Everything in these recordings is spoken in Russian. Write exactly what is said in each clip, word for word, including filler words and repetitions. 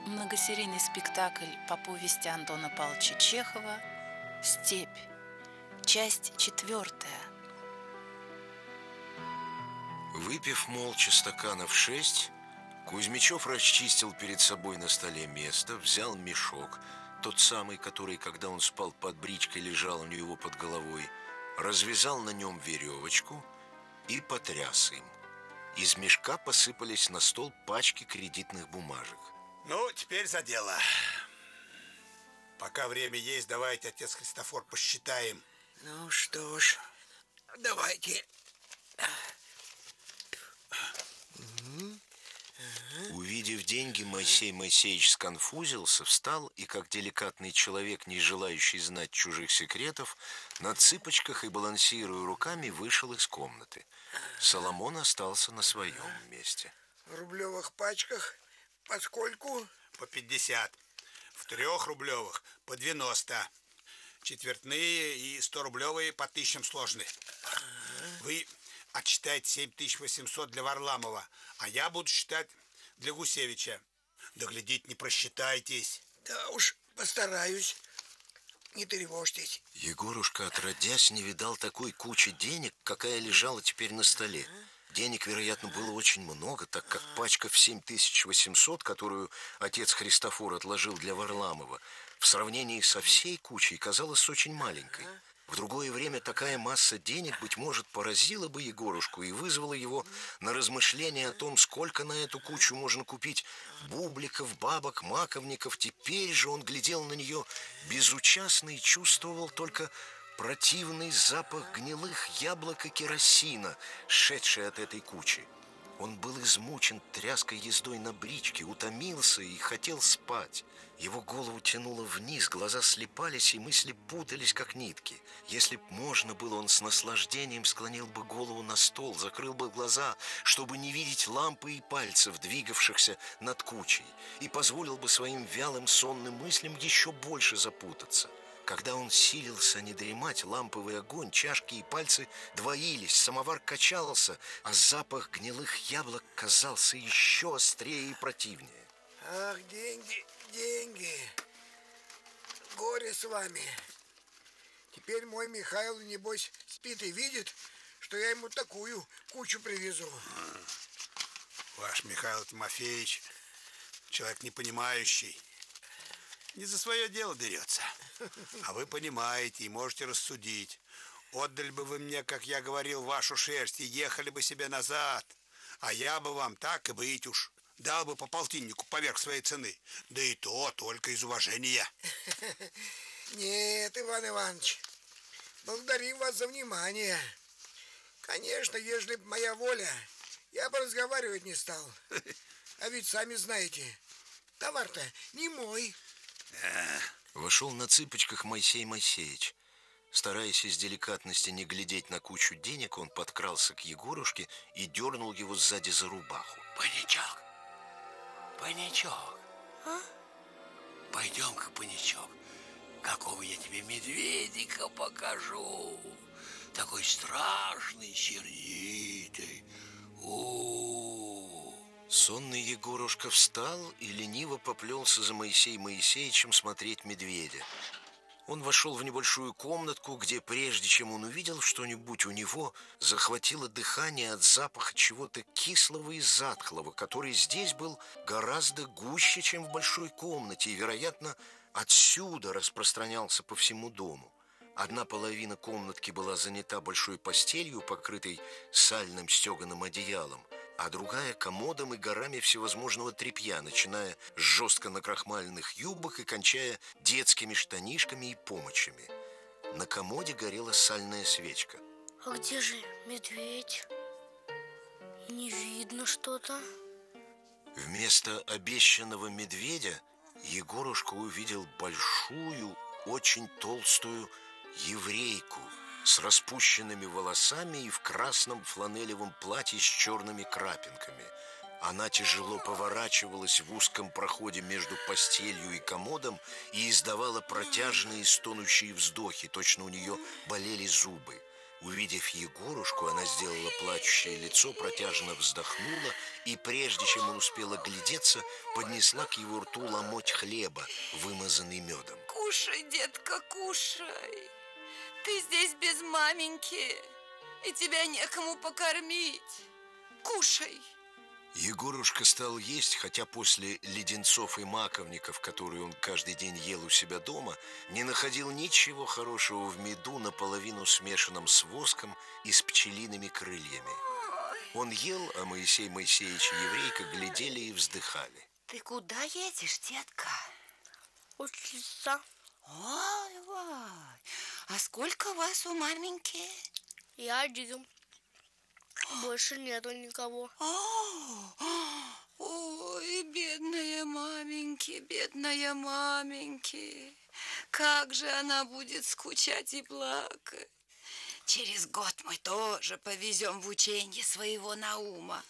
Многосерийный спектакль по повести Антона Павловича Чехова «Степь». Часть четвертая. Выпив молча стаканов шесть, Кузьмичев расчистил перед собой на столе место, взял мешок, тот самый, который, когда он спал под бричкой, лежал у него под головой, развязал на нем веревочку и потряс им. Из мешка посыпались на стол пачки кредитных бумажек. Ну, теперь за дело. Пока время есть, давайте, отец Христофор, посчитаем. Ну что ж, давайте. Увидев деньги, Моисей Моисеевич сконфузился, встал и, как деликатный человек, не желающий знать чужих секретов, на цыпочках и, балансируя руками, вышел из комнаты. Соломон остался на своем месте. В рублевых пачках по скольку? По пятьдесят. В трехрублевых по девяносто. Четвертные и сторублевые по тысячам сложны. Вы отсчитайте семь тысяч восемьсот для Варламова, а я буду считать для Гусевича. Да глядите, не просчитайтесь. Да уж постараюсь. Не тревожьтесь. Егорушка, отродясь, не видал такой кучи денег, какая лежала теперь на столе. Денег, вероятно, было очень много, так как пачка в семь тысяч восемьсот, которую отец Христофор отложил для Варламова, в сравнении со всей кучей казалась очень маленькой. В другое время такая масса денег, быть может, поразила бы Егорушку и вызвала его на размышления о том, сколько на эту кучу можно купить бубликов, бабок, маковников. Теперь же он глядел на нее безучастно и чувствовал только противный запах гнилых яблок и керосина, шедший от этой кучи. Он был измучен тряской ездой на бричке, утомился и хотел спать. Его голову тянуло вниз, глаза слепались, и мысли путались, как нитки. Если б можно было, он с наслаждением склонил бы голову на стол, закрыл бы глаза, чтобы не видеть лампы и пальцев, двигавшихся над кучей, и позволил бы своим вялым сонным мыслям еще больше запутаться. Когда он силился не дремать, ламповый огонь, чашки и пальцы двоились, самовар качался, а запах гнилых яблок казался еще острее и противнее. Ах, деньги, деньги. Горе с вами. Теперь мой Михаил, небось, спит и видит, что я ему такую кучу привезу. Ваш Михаил Тимофеевич, человек непонимающий, не за свое дело берется. А вы понимаете и можете рассудить. Отдали бы вы мне, как я говорил, вашу шерсть и ехали бы себе назад. А я бы вам, так и быть уж, дал бы по полтиннику поверх своей цены. Да и то только из уважения. Нет, Иван Иванович, благодарим вас за внимание. Конечно, ежели б моя воля, я бы разговаривать не стал. А ведь сами знаете, товар-то не мой. Вошел на цыпочках Моисей Моисеевич. Стараясь из деликатности не глядеть на кучу денег, он подкрался к Егорушке и дернул его сзади за рубаху. Паничок, Паничок, А? пойдем-ка, Паничок, какого я тебе медведика покажу. Такой страшный, сердитый. У-у-у. Сонный Егорушка встал и лениво поплелся за Моисеем Моисеевичем смотреть медведя. Он вошел в небольшую комнатку, где, прежде чем он увидел что-нибудь, у него захватило дыхание от запаха чего-то кислого и затхлого, который здесь был гораздо гуще, чем в большой комнате, и, вероятно, отсюда распространялся по всему дому. Одна половина комнатки была занята большой постелью, покрытой сальным стеганым одеялом, а другая — комодом и горами всевозможного тряпья, начиная с жестко накрахмаленных юбок и кончая детскими штанишками и помочами. На комоде горела сальная свечка. А где же медведь? Не видно что-то. Вместо обещанного медведя Егорушка увидел большую, очень толстую еврейку с распущенными волосами и в красном фланелевом платье с черными крапинками. Она тяжело поворачивалась в узком проходе между постелью и комодом и издавала протяжные стонущие вздохи, точно у нее болели зубы. Увидев Егорушку, она сделала плачущее лицо, протяжно вздохнула и, прежде чем он успел оглядеться, поднесла к его рту ломоть хлеба, вымазанный медом. Кушай, детка, кушай. Ты здесь без маменьки, и тебя некому покормить. Кушай. Егорушка стал есть, хотя после леденцов и маковников, которые он каждый день ел у себя дома, не находил ничего хорошего в меду, наполовину смешанном с воском и с пчелиными крыльями. Он ел, а Моисей Моисеевич и еврейка глядели и вздыхали. Ты куда едешь, детка? Учиться. Ой, ой. А сколько вас у маменьки? Я один. Больше нету никого. Ой, бедная маменьки, бедная маменьки. Как же она будет скучать и плакать. Через год мы тоже повезем в ученье своего Наума.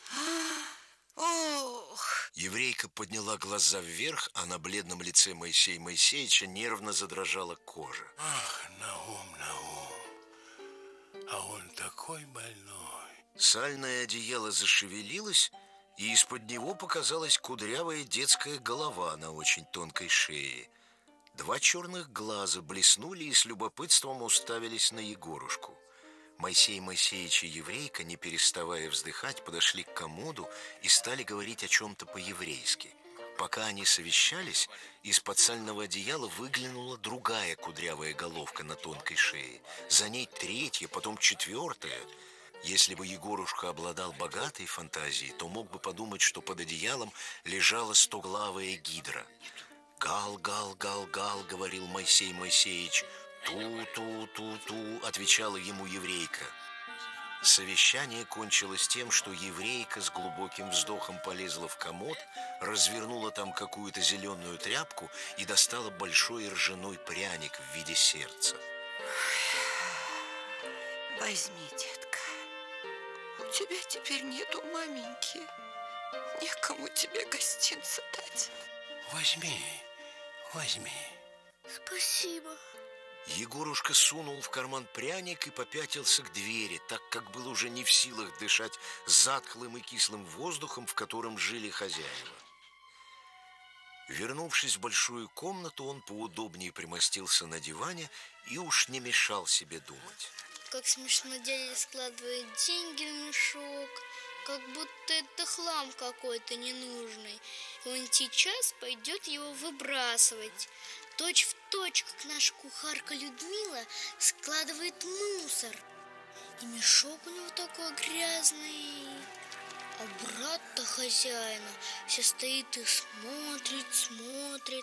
Ох! Еврейка подняла глаза вверх, а на бледном лице Моисея Моисеевича нервно задрожала кожа. Ах, Наум, Наум, а он такой больной. Сальное одеяло зашевелилось, и из-под него показалась кудрявая детская голова на очень тонкой шее. Два черных глаза блеснули и с любопытством уставились на Егорушку. Моисей Моисеевич и еврейка, не переставая вздыхать, подошли к комоду и стали говорить о чем-то по-еврейски. Пока они совещались, из-под сального одеяла выглянула другая кудрявая головка на тонкой шее. За ней третья, потом четвертая. Если бы Егорушка обладал богатой фантазией, то мог бы подумать, что под одеялом лежала стоглавая гидра. «Гал, гал, гал, гал», — говорил Моисей Моисеевич. «Ту-ту-ту-ту», — отвечала ему еврейка. Совещание кончилось тем, что еврейка с глубоким вздохом полезла в комод, развернула там какую-то зеленую тряпку и достала большой ржаной пряник в виде сердца. Возьми, детка. У тебя теперь нету маменьки. Некому тебе гостинца дать. Возьми, возьми. Спасибо. Егорушка сунул в карман пряник и попятился к двери, так как был уже не в силах дышать затхлым и кислым воздухом, в котором жили хозяева. Вернувшись в большую комнату, он поудобнее примостился на диване и уж не мешал себе думать. Как смешно дядя складывает деньги в мешок, как будто это хлам какой-то ненужный. И он сейчас пойдет его выбрасывать. Точь в точь, как наша кухарка Людмила складывает мусор. И мешок у него такой грязный. А брат-то хозяина все стоит и смотрит, смотрит.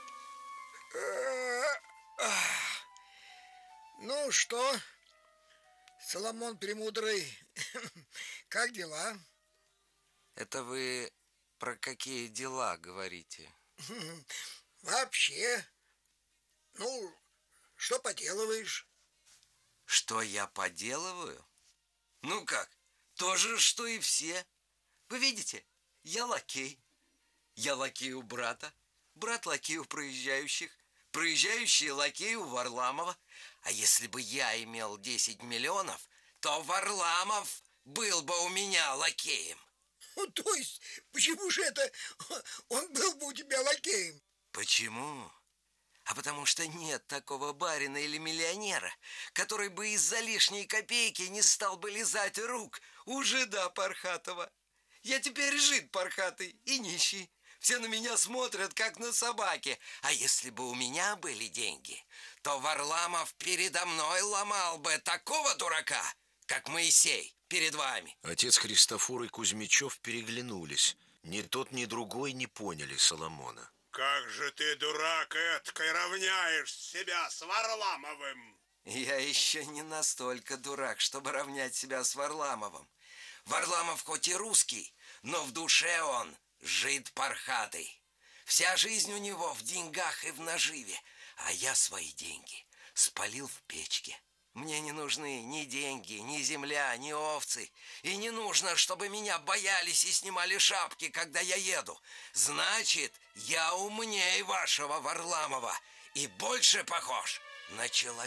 Ну что, Соломон Премудрый, как дела? Это вы про какие дела говорите? Вообще, ну, что поделываешь? Что я поделываю? Ну как, то же, что и все. Вы видите, я лакей. Я лакей у брата, брат лакей у проезжающих, проезжающие лакей у Варламова. А если бы я имел десять миллионов, то Варламов был бы у меня лакеем. Ну, то есть, почему же это он был бы у тебя лакеем? Почему? А потому что нет такого барина или миллионера, который бы из-за лишней копейки не стал бы лизать рук у жида Пархатова. Я теперь жид пархатый и нищий. Все на меня смотрят, как на собаки. А если бы у меня были деньги, то Варламов передо мной ломал бы такого дурака, как Моисей перед вами. Отец Христофор и Кузьмичев переглянулись. Ни тот, ни другой не поняли Соломона. Как же ты, дурак, эткой равняешь себя с Варламовым? Я еще не настолько дурак, чтобы равнять себя с Варламовым. Варламов хоть и русский, но в душе он жид пархатый. Вся жизнь у него в деньгах и в наживе, а я свои деньги спалил в печке. Мне не нужны ни деньги, ни земля, ни овцы. И не нужно, чтобы меня боялись и снимали шапки, когда я еду. Значит, я умнее вашего Варламова и больше похож на человека.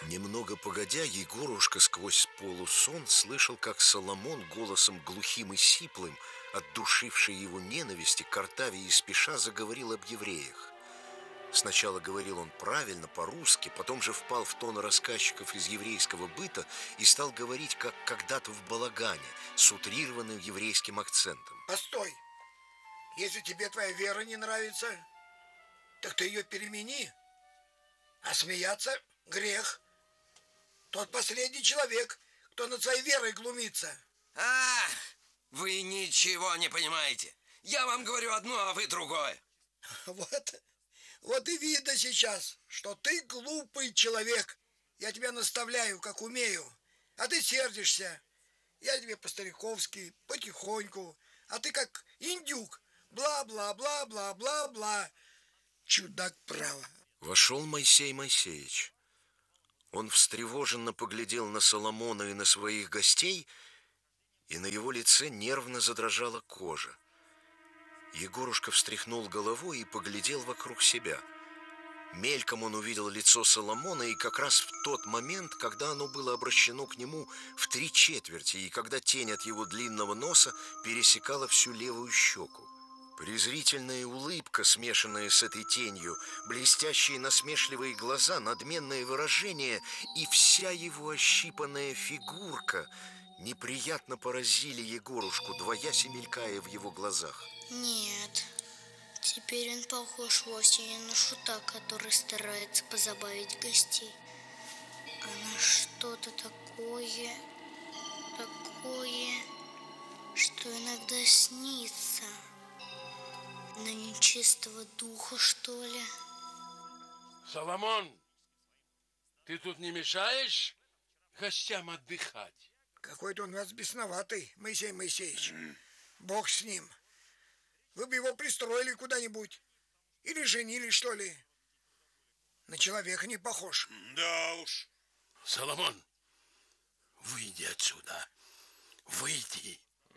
Немного погодя, Егорушка сквозь полусон слышал, как Соломон голосом глухим и сиплым, отдушивший его ненависти, картавя и спеша заговорил об евреях. Сначала говорил он правильно, по-русски, потом же впал в тон рассказчиков из еврейского быта и стал говорить, как когда-то в балагане, с утрированным еврейским акцентом. Постой. Если тебе твоя вера не нравится, так ты ее перемени. А смеяться — грех. Тот последний человек, кто над своей верой глумится. А, вы ничего не понимаете. Я вам говорю одно, а вы другое. Вот, вот и видно сейчас, что ты глупый человек. Я тебя наставляю, как умею, а ты сердишься. Я тебе по-стариковски, потихоньку, а ты как индюк. Бла-бла-бла-бла-бла-бла. Чудак, право. Вошел Моисей Моисеевич. Он встревоженно поглядел на Соломона и на своих гостей, и на его лице нервно задрожала кожа. Егорушка встряхнул головой и поглядел вокруг себя. Мельком он увидел лицо Соломона, и как раз в тот момент, когда оно было обращено к нему в три четверти, и когда тень от его длинного носа пересекала всю левую щеку. Презрительная улыбка, смешанная с этой тенью, блестящие насмешливые глаза, надменное выражение и вся его ощипанная фигурка неприятно поразили Егорушку, двоясь и мелькая в его глазах. Нет, теперь он похож вовсе не на шута, который старается позабавить гостей, а на что-то такое, такое, что иногда снится. На нечистого духа, что ли? Соломон, ты тут не мешаешь гостям отдыхать? Какой-то он у вас бесноватый, Моисей Моисеевич. Бог с ним. Вы бы его пристроили куда-нибудь. Или женили, что ли. На человека не похож. Да уж. Соломон, выйди отсюда. Выйди.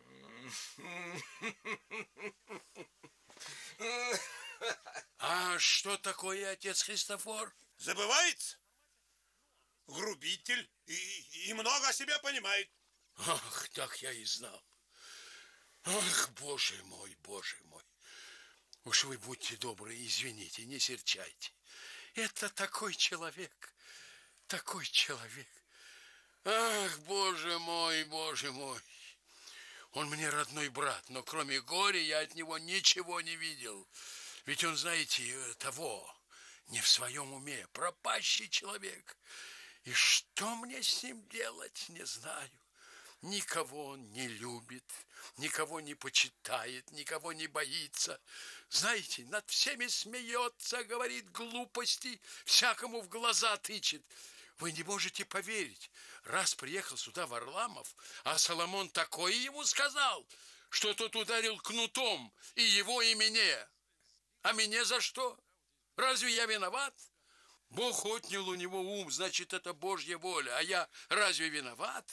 А что такое отец Христофор? Забывается? Грубитель и, и много о себе понимает. Ах, так я и знал. Ах, боже мой, боже мой. Уж вы будьте добры, извините, не серчайте. Это такой человек, такой человек. Ах, боже мой, боже мой. Он мне родной брат, но кроме горя я от него ничего не видел. Ведь он, знаете, того, не в своем уме, пропащий человек. И что мне с ним делать, не знаю. Никого он не любит, никого не почитает, никого не боится. Знаете, над всеми смеется, говорит глупости, всякому в глаза тычет. Вы не можете поверить, раз приехал сюда Варламов, а Соломон такое ему сказал, что тот ударил кнутом и его, и меня. А мне за что? Разве я виноват? Бог отнял у него ум, значит, это Божья воля, а я разве виноват?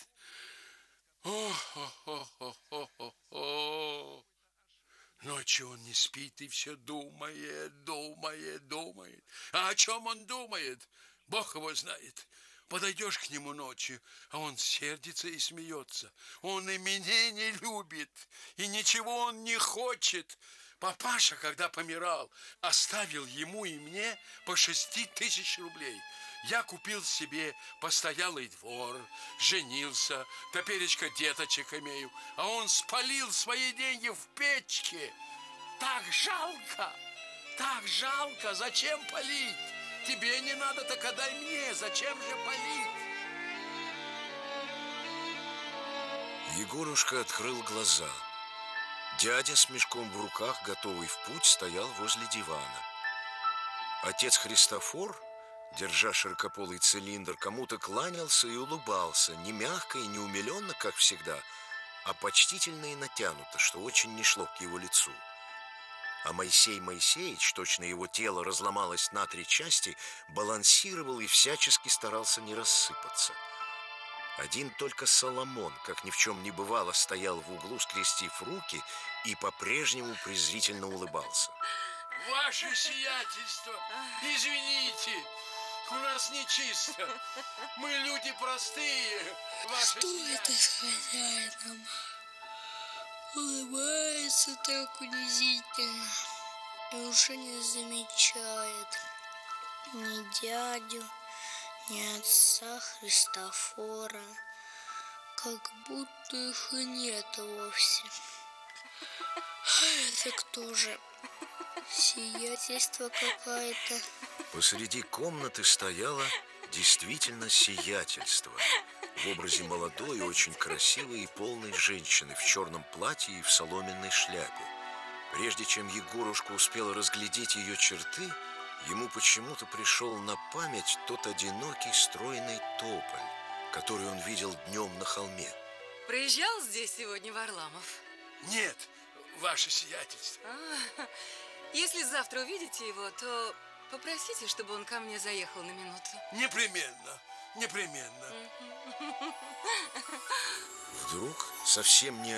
О-хо-хо-хо-хо-хо. Ночью он не спит и все думает, думает, думает. А о чем он думает? Бог его знает. Подойдешь к нему ночью, а он сердится и смеется. Он и меня не любит, и ничего он не хочет. Папаша, когда помирал, оставил ему и мне по шести тысяч рублей. Я купил себе постоялый двор, женился, топеречка деточек имею, а он спалил свои деньги в печке. Так жалко, так жалко, зачем палить? Тебе не надо, так отдай мне, зачем же палить? Егорушка открыл глаза. Дядя с мешком в руках, готовый в путь, стоял возле дивана. Отец Христофор, держа широкополый цилиндр, кому-то кланялся и улыбался, не мягко и не умиленно, как всегда, а почтительно и натянуто, что очень не шло к его лицу. А Моисей Моисеевич, точно его тело разломалось на три части, балансировал и всячески старался не рассыпаться. Один только Соломон, как ни в чем не бывало, стоял в углу, скрестив руки, и по-прежнему презрительно улыбался. Ваше сиятельство, извините, У нас нечисто. Мы люди простые, ваше Что сиятельство. это с хозяином? Улыбается так унизительно и уже не замечает ни дядю, ни отца Христофора, как будто их и нет вовсе. А это кто же? Сиятельство какое-то. Посреди комнаты стояло действительно сиятельство в образе молодой, очень красивой и полной женщины в черном платье и в соломенной шляпе. Прежде чем Егорушка успел разглядеть ее черты, ему почему-то пришел на память тот одинокий стройный тополь, который он видел днем на холме. Проезжал здесь сегодня Варламов? Нет, ваше сиятельство. А, если завтра увидите его, то попросите, чтобы он ко мне заехал на минуту. Непременно, непременно. Вдруг, совсем не